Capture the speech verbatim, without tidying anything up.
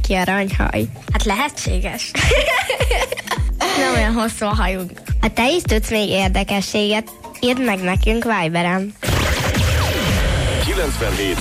neki aranyhaj. Hát lehetséges. Nem olyan hosszú a hajunk. Ha te is tudsz még érdekességet, írd meg nekünk Viberen. kilencvenhét